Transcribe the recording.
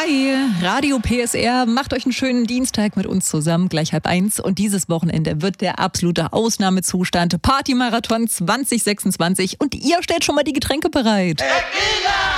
Hi, Radio PSR, macht euch einen schönen Dienstag mit uns zusammen, gleich 12:30. Und dieses Wochenende wird der absolute Ausnahmezustand Partymarathon 2026 und ihr stellt schon mal die Getränke bereit.